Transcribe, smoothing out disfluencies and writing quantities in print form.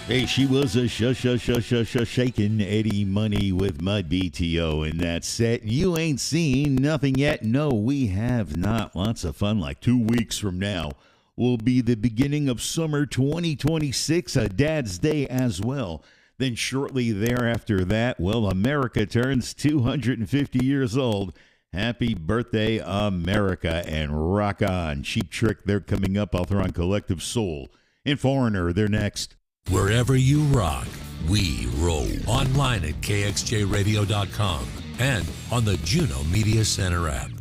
Hey, she was a shaking Eddie Money with Mud BTO in that set. You ain't seen nothing yet. No, we have not. Lots of fun. Like 2 weeks from now will be the beginning of summer 2026, a Dad's Day as well. Then shortly thereafter that, well, America turns 250 years old. Happy birthday, America, and rock on. Cheap Trick, they're coming up. I'll throw on Collective Soul. And Foreigner, they're next. Wherever you rock, we roll. Online at kxjradio.com and on the Juno Media Center app.